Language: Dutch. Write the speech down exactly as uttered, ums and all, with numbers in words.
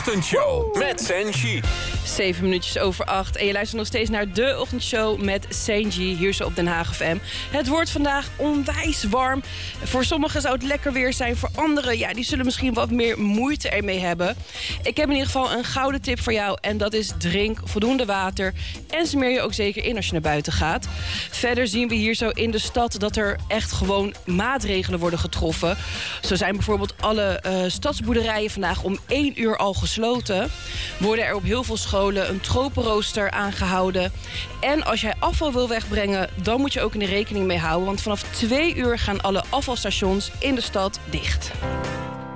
Ochtendshow met Senji. Zeven minuutjes over acht. En je luistert nog steeds naar de Ochtendshow met Senji. Hier zo op Den Haag F M. Het wordt vandaag onwijs warm. Voor sommigen zou het lekker weer zijn. Voor anderen, ja, die zullen misschien wat meer moeite ermee hebben. Ik heb in ieder geval een gouden tip voor jou. En dat is drink voldoende water. En smeer je ook zeker in als je naar buiten gaat. Verder zien we hier zo in de stad dat er echt gewoon maatregelen worden getroffen. Zo zijn bijvoorbeeld alle uh, stadsboerderijen vandaag om één uur al gesloten. Worden er op heel veel scholen een tropenrooster aangehouden. En als jij afval wil wegbrengen, dan moet je ook in de rekening mee houden. Want vanaf twee uur gaan alle afvalstations in de stad dicht.